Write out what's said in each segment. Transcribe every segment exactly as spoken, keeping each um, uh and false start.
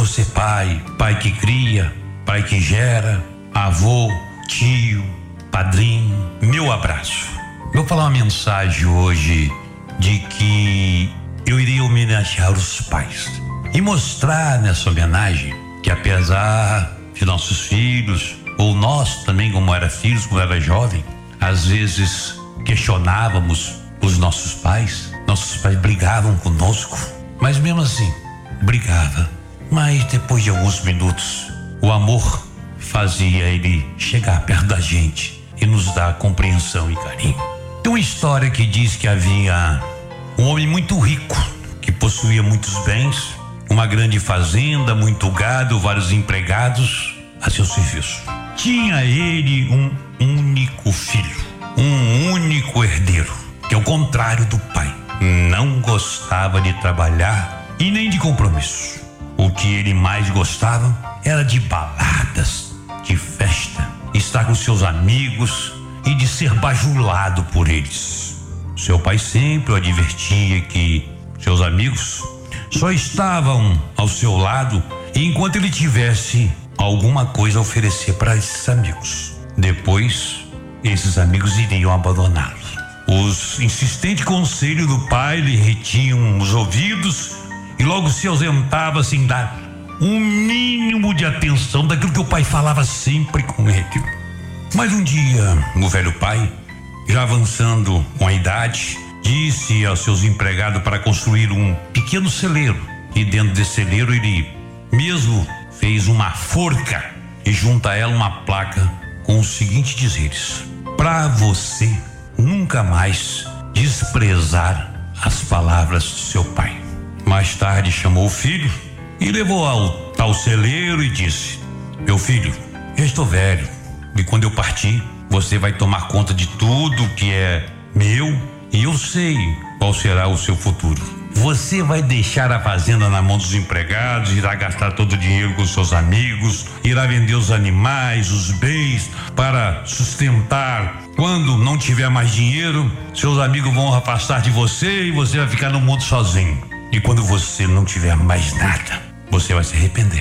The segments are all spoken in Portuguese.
você pai, pai que cria, pai que gera, avô, tio, padrinho, meu abraço. Eu vou falar uma mensagem hoje de que eu iria homenagear os pais e mostrar nessa homenagem que apesar de nossos filhos, ou nós também, como era filhos, como era jovem, às vezes questionávamos os nossos pais, nossos pais brigavam conosco, mas mesmo assim, brigava, mas depois de alguns minutos, o amor fazia ele chegar perto da gente e nos dar compreensão e carinho. Tem uma história que diz que havia um homem muito rico, que possuía muitos bens, uma grande fazenda, muito gado, vários empregados a seu serviço. Tinha ele um único filho, um único herdeiro, que ao contrário do pai, não gostava de trabalhar e nem de compromisso. O que ele mais gostava era de baladas, de festa, estar com seus amigos e de ser bajulado por eles. Seu pai sempre o advertia que seus amigos só estavam ao seu lado enquanto ele tivesse alguma coisa a oferecer para esses amigos. Depois, esses amigos iriam abandoná-lo. Os insistentes conselhos do pai lhe retinham os ouvidos e logo se ausentava sem dar um mínimo de atenção daquilo que o pai falava sempre com ele. Mas um dia, o velho pai, já avançando com a idade, disse aos seus empregados para construir um pequeno celeiro, e dentro desse celeiro ele mesmo fez uma forca e junto a ela uma placa com os seguintes dizeres: para você nunca mais desprezar as palavras de seu pai. Mais tarde chamou o filho e levou ao tal celeiro e disse: meu filho, eu estou velho e quando eu partir você vai tomar conta de tudo que é meu e eu sei qual será o seu futuro. Você vai deixar a fazenda na mão dos empregados, irá gastar todo o dinheiro com seus amigos, irá vender os animais, os bens para sustentar. Quando não tiver mais dinheiro, seus amigos vão afastar de você e você vai ficar no mundo sozinho. E quando você não tiver mais nada, você vai se arrepender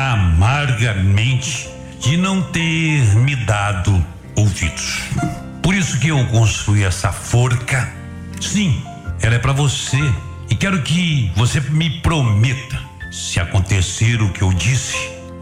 amargamente de não ter me dado ouvidos. Por isso que eu construí essa forca. Sim, ela é para você. E quero que você me prometa, se acontecer o que eu disse,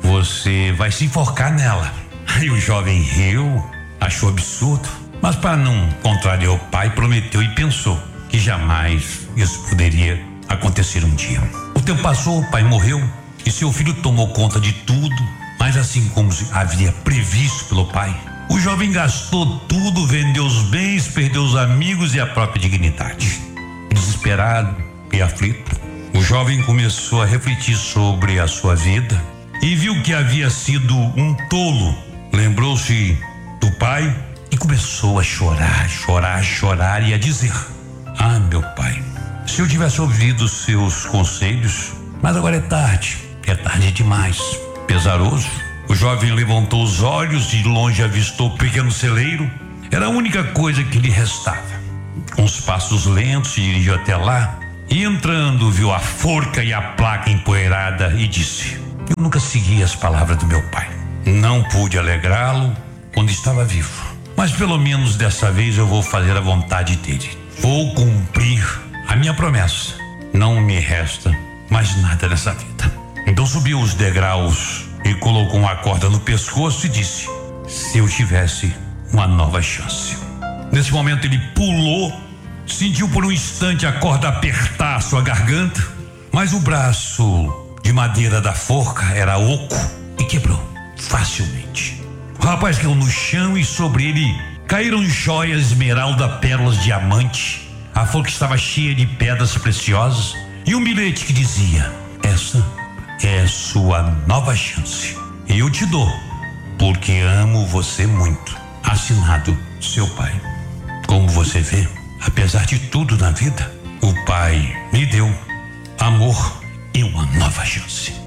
você vai se enforcar nela. Aí o jovem riu, achou absurdo, mas para não contrariar o pai, prometeu e pensou que jamais isso poderia acontecer um dia. O tempo passou, o pai morreu e seu filho tomou conta de tudo, mas assim como havia previsto pelo pai, o jovem gastou tudo, vendeu os bens, perdeu os amigos e a própria dignidade. Desesperado e aflito, o jovem começou a refletir sobre a sua vida e viu que havia sido um tolo. Lembrou-se do pai e começou a chorar, chorar, chorar e a dizer: ah, meu pai, se eu tivesse ouvido os seus conselhos, mas agora é tarde, é tarde demais. Pesaroso, o jovem levantou os olhos, de longe avistou o pequeno celeiro. Era a única coisa que lhe restava. Com os passos lentos se dirigiu até lá e entrando viu a forca e a placa empoeirada e disse: eu nunca segui as palavras do meu pai. Não pude alegrá-lo quando estava vivo, mas pelo menos dessa vez eu vou fazer a vontade dele. Vou cumprir a minha promessa. Não me resta mais nada nessa vida. Então subiu os degraus e colocou uma corda no pescoço e disse: se eu tivesse uma nova chance. Nesse momento ele pulou, sentiu por um instante a corda apertar a sua garganta, mas o braço de madeira da forca era oco e quebrou facilmente. O rapaz caiu no chão e sobre ele caíram joias, esmeralda, pérolas, diamante. A forca estava cheia de pedras preciosas e um bilhete que dizia: essa é sua nova chance e eu te dou porque amo você muito. Assinado, seu pai. Como você vê, apesar de tudo na vida, o pai me deu amor e uma nova chance.